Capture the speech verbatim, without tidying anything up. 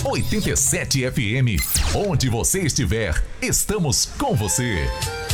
oitenta e sete F M. Onde você estiver, estamos com você.